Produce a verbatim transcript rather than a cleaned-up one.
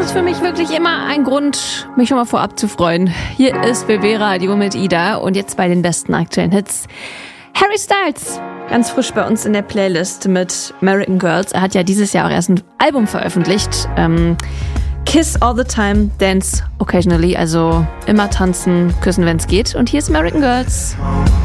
ist für mich wirklich immer ein Grund, mich schon mal vorab zu freuen. Hier ist B B Radio mit Ida und jetzt bei den besten aktuellen Hits. Harry Styles, ganz frisch bei uns in der Playlist mit American Girls. Er hat ja dieses Jahr auch erst ein Album veröffentlicht. Ähm, Kiss all the time, dance occasionally. Also immer tanzen, küssen, wenn es geht. Und hier ist American Girls.